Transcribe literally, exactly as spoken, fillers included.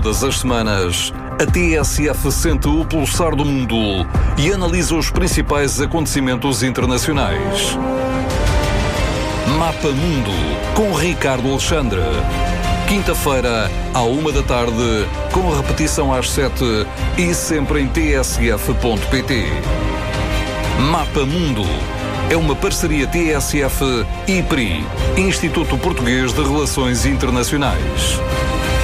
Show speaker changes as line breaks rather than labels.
Todas as semanas, a T S F sente o pulsar do mundo e analisa os principais acontecimentos internacionais. Mapa Mundo, com Ricardo Alexandre. Quinta-feira, à uma da tarde, com repetição às sete e sempre em t s f ponto p t. Mapa Mundo é uma parceria T S F e I P R I, Instituto Português de Relações Internacionais.